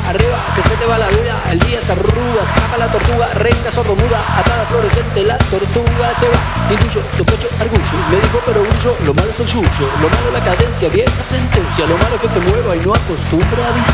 arriba, que se te va la vida. El día se arruga, escapa la tortuga, reina sordomuda, atada fluorescente, la tortuga se va. Intuyo, sospecho, argullo, me dijo pero brillo, lo malo es el yuyo, lo malo la cadencia, vieja sentencia, lo malo que se mueva y no acostumbra a